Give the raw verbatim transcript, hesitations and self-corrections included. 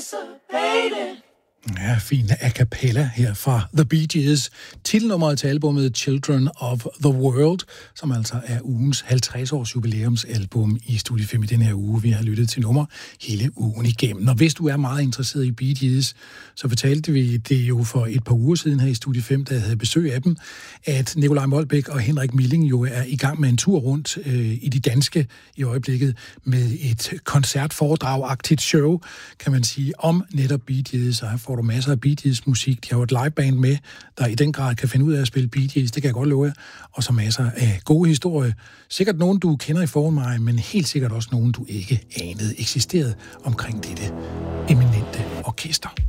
anticipated. Ja, fin a cappella her fra The Bee Gees. Titelnummeret til albumet Children of the World, som altså er ugens halvtreds-års jubilæumsalbum i Studie fem i den her uge. Vi har lyttet til nummer hele ugen igennem. Og hvis du er meget interesseret i Bee Gees, så fortalte vi det jo for et par uger siden her i Studie fem, da jeg havde besøg af dem, at Nikolaj Molbæk og Henrik Milling jo er i gang med en tur rundt øh, i de danske i øjeblikket med et koncertforedrag-agtigt show, kan man sige, om netop Bee Gees. Og her får du masser af Bee Gees musik. De har jo et liveband med, der i den grad kan finde ud af at spille Bee Gees. Det kan jeg godt love jer. Og så masser af gode historier. Sikkert nogen, du kender i forvejen, men helt sikkert også nogen, du ikke anede eksisterede omkring dette eminente orkester.